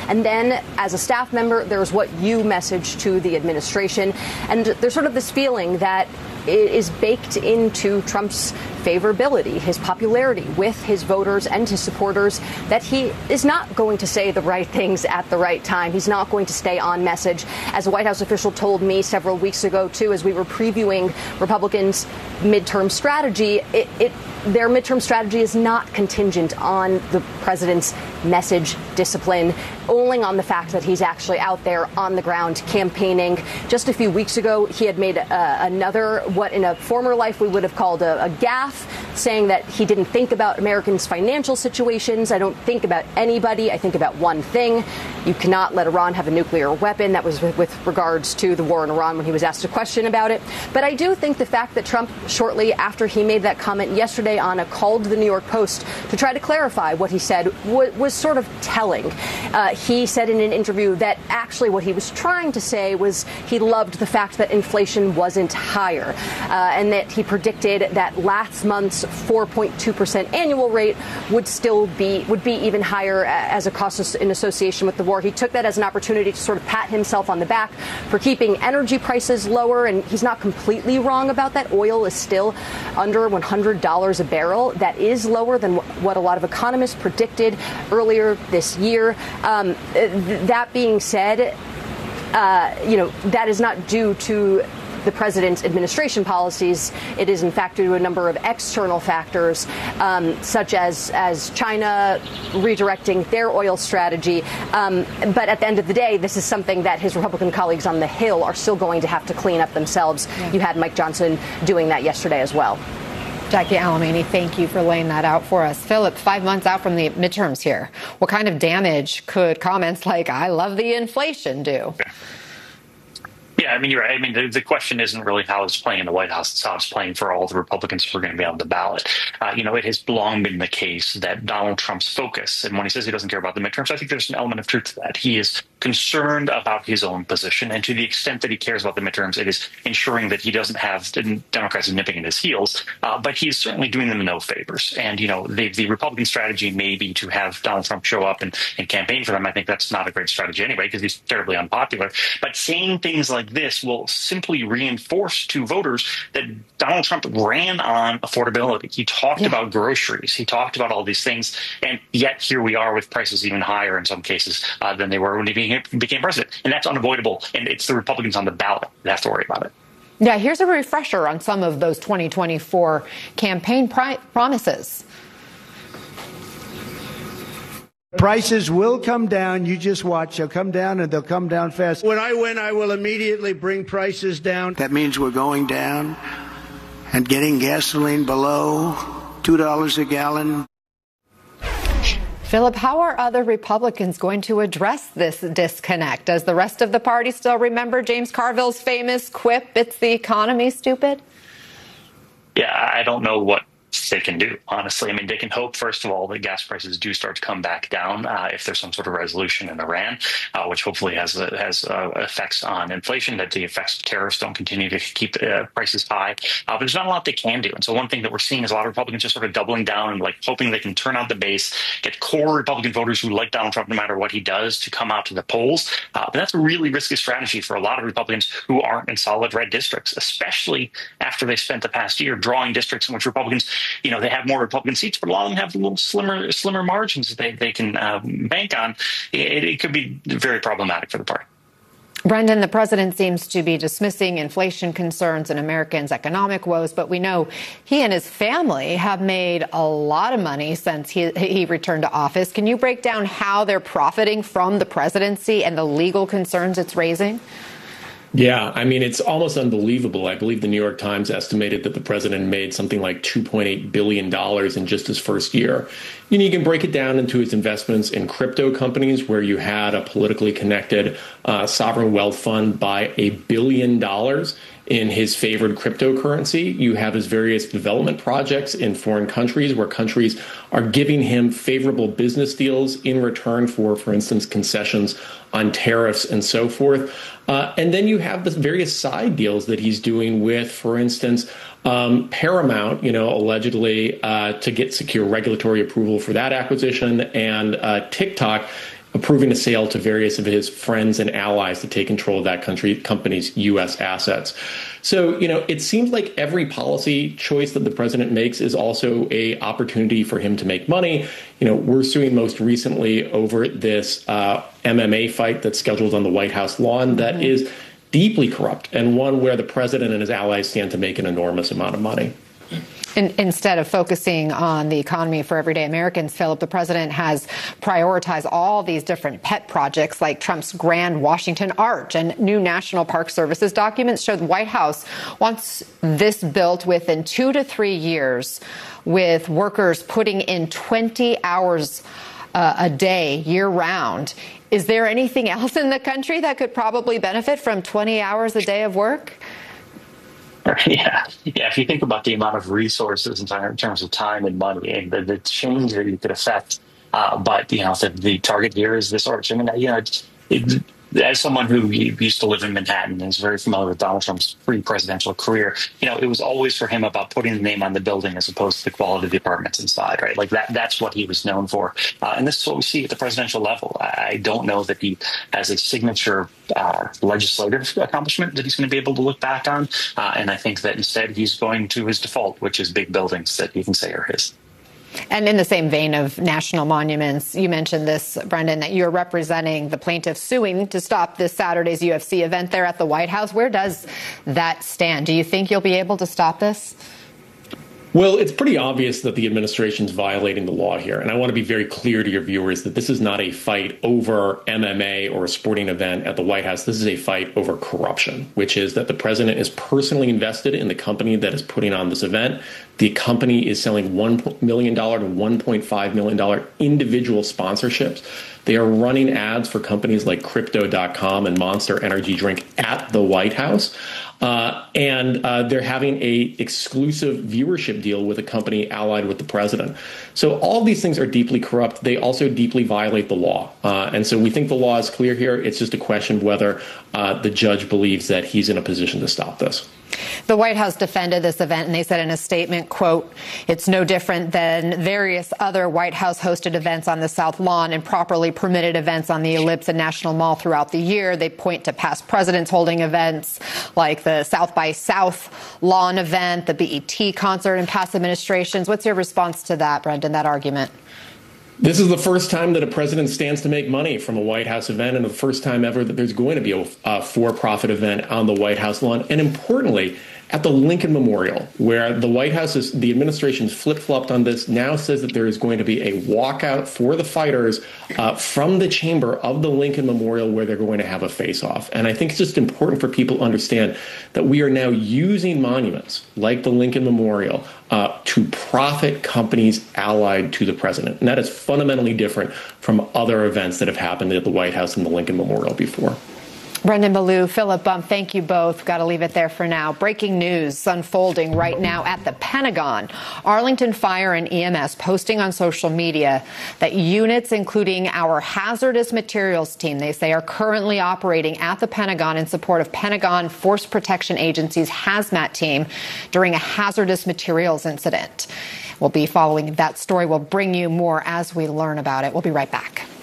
And then as a staff member, there's what you message to the administration. And there's sort of this feeling that it is baked into Trump's favorability, his popularity with his voters and his supporters, that he is not going to say the right things at the right time. He's not going to stay on message. As a White House official told me several weeks ago, too, as we were previewing Republicans' midterm strategy, their midterm strategy is not contingent on the president's message discipline, only on the fact that he's actually out there on the ground campaigning. Just a few weeks ago, he had made another, what in a former life we would have called a gaffe, saying that he didn't think about Americans' financial situations. I don't think about anybody. I think about one thing. You cannot let Iran have a nuclear weapon. That was with regards to the war in Iran when he was asked a question about it. But I do think the fact that Trump, shortly after he made that comment yesterday on a call to the New York Post to try to clarify what he said, was sort of telling. He said in an interview that actually what he was trying to say was he loved the fact that inflation wasn't higher, and that he predicted that last month's 4.2% annual rate would be even higher as a cost in association with the war. He took that as an opportunity to sort of pat himself on the back for keeping energy prices lower, and he's not completely wrong about that. Oil is still under $100 a barrel. That is lower than what a lot of economists predicted earlier this year. That being said, that is not due to the president's administration policies. It is, in fact, due to a number of external factors, such as China redirecting their oil strategy. But at the end of the day, this is something that his Republican colleagues on the Hill are still going to have to clean up themselves. Yeah. You had Mike Johnson doing that yesterday as well. Jackie Alemany, thank you for laying that out for us. Philip, 5 months out from the midterms here, what kind of damage could comments like, "I love the inflation" do? Yeah, I mean, you're right. I mean, the question isn't really how it's playing in the White House. It's how it's playing for all the Republicans who are going to be on the ballot. It has long been the case that Donald Trump's focus, and when he says he doesn't care about the midterms, I think there's an element of truth to that. He is concerned about his own position, and to the extent that he cares about the midterms, it is ensuring that he doesn't have the Democrats nipping at his heels. But he's certainly doing them no favors. And, the Republican strategy may be to have Donald Trump show up and campaign for them. I think that's not a great strategy anyway, because he's terribly unpopular. But saying things like this will simply reinforce to voters that Donald Trump ran on affordability. He talked about groceries. He talked about all these things. And yet here we are with prices even higher in some cases than they were when he became president. And that's unavoidable. And it's the Republicans on the ballot that have to worry about it. Yeah, here's a refresher on some of those 2024 campaign promises. Prices will come down. You just watch. They'll come down, and they'll come down fast. When I win, I will immediately bring prices down. That means we're going down and getting gasoline below $2 a gallon. Philip, how are other Republicans going to address this disconnect? Does the rest of the party still remember James Carville's famous quip, "It's the economy, stupid"? Yeah, I don't know what they can do, honestly. I mean, they can hope, first of all, that gas prices do start to come back down if there's some sort of resolution in Iran, which hopefully has effects on inflation, that the effects of tariffs don't continue to keep prices high. But there's not a lot they can do. And so one thing that we're seeing is a lot of Republicans just sort of doubling down and hoping they can turn out the base, get core Republican voters who like Donald Trump no matter what he does to come out to the polls. But that's a really risky strategy for a lot of Republicans who aren't in solid red districts, especially after they spent the past year drawing districts in which Republicans, they have more Republican seats, but a lot of them have a little slimmer margins that they can bank on. It could be very problematic for the party. Brendan, the president seems to be dismissing inflation concerns and Americans' economic woes, but we know he and his family have made a lot of money since he returned to office. Can you break down how they're profiting from the presidency and the legal concerns it's raising? Yeah, I mean, it's almost unbelievable. I believe the New York Times estimated that the president made something like $2.8 billion in just his first year. You can break it down into his investments in crypto companies, where you had a politically connected sovereign wealth fund buy $1 billion in his favored cryptocurrency. You have his various development projects in foreign countries, where countries are giving him favorable business deals in return for instance, concessions on tariffs and so forth. And then you have the various side deals that he's doing with, for instance, Paramount, allegedly to get secure regulatory approval for that acquisition, and TikTok approving a sale to various of his friends and allies to take control of that company's U.S. assets. So, it seems like every policy choice that the president makes is also a opportunity for him to make money. We're suing most recently over this MMA fight that's scheduled on the White House lawn that is deeply corrupt and one where the president and his allies stand to make an enormous amount of money. Instead of focusing on the economy for everyday Americans, Philip, the president has prioritized all these different pet projects like Trump's Grand Washington Arch and new National Park Services documents show the White House wants this built within 2 to 3 years, with workers putting in 20 hours a day year round. Is there anything else in the country that could probably benefit from 20 hours a day of work? Yeah. If you think about the amount of resources in terms of time and money and the change that you could affect, but the target here is this arch. I mean, as someone who used to live in Manhattan and is very familiar with Donald Trump's pre-presidential career, it was always for him about putting the name on the building as opposed to the quality of the apartments inside, right? Like that's what he was known for. And this is what we see at the presidential level. I don't know that he has a signature legislative accomplishment that he's going to be able to look back on. And I think that instead he's going to his default, which is big buildings that you can say are his. And in the same vein of national monuments, you mentioned this, Brendan, that you're representing the plaintiffs suing to stop this Saturday's UFC event there at the White House. Where does that stand? Do you think you'll be able to stop this? Well, it's pretty obvious that the administration's violating the law here. And I want to be very clear to your viewers that this is not a fight over MMA or a sporting event at the White House. This is a fight over corruption, which is that the president is personally invested in the company that is putting on this event. The company is selling $1 million to $1.5 million individual sponsorships. They are running ads for companies like Crypto.com and Monster Energy Drink at the White House. And they're having a exclusive viewership deal with a company allied with the president. So all these things are deeply corrupt. They also deeply violate the law. And so we think the law is clear here. It's just a question of whether the judge believes that he's in a position to stop this. The White House defended this event, and they said in a statement, quote, "It's no different than various other White House-hosted events on the South Lawn and properly permitted events on the Ellipse and National Mall throughout the year." They point to past presidents holding events like the South by South Lawn event, the BET concert in past administrations. What's your response to that, Brendan, that argument? This is the first time that a president stands to make money from a White House event, and the first time ever that there's going to be a for-profit event on the White House lawn. And importantly, at the Lincoln Memorial, where the White House the administration's flip-flopped on this, now says that there is going to be a walkout for the fighters from the chamber of the Lincoln Memorial, where they're going to have a face-off. And I think it's just important for people to understand that we are now using monuments like the Lincoln Memorial to profit companies allied to the president. And that is fundamentally different from other events that have happened at the White House and the Lincoln Memorial before. Brendan Ballou, Philip Bump, thank you both. Got to leave it there for now. Breaking news unfolding right now at the Pentagon. Arlington Fire and EMS posting on social media that units, including our hazardous materials team, they say are currently operating at the Pentagon in support of Pentagon Force Protection Agency's hazmat team during a hazardous materials incident. We'll be following that story. We'll bring you more as we learn about it. We'll be right back.